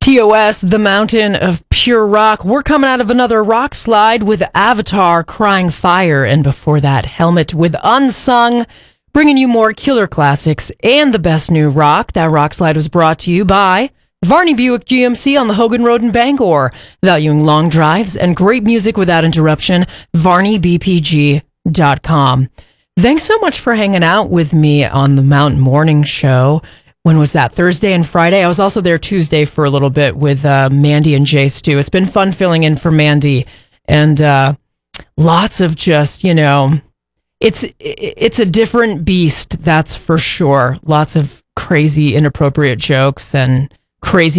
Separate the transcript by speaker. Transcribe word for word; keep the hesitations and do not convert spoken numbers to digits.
Speaker 1: T O S, the mountain of pure rock. We're coming out of another rock slide with Avatar, Crying Fire, and before that, Helmet with Unsung, bringing you more killer classics and the best new rock. That rock slide was brought to you by Varney Buick G M C on the Hogan Road in Bangor. Valuing long drives and great music without interruption, varney b p g dot com. Thanks so much for hanging out with me on the Mountain Morning Show. When was that? Thursday and Friday? I was also there Tuesday for a little bit with uh, Mandy and Jay Stu. It's been fun filling in for Mandy. And uh, lots of just, you know, it's it's a different beast, that's for sure. Lots of crazy, inappropriate jokes and crazy